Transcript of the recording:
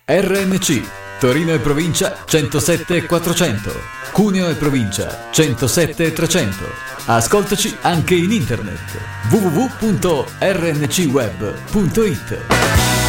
RMC, Torino e provincia 107 400, Cuneo e provincia 107 300. Ascoltaci anche in internet www.rmcweb.it.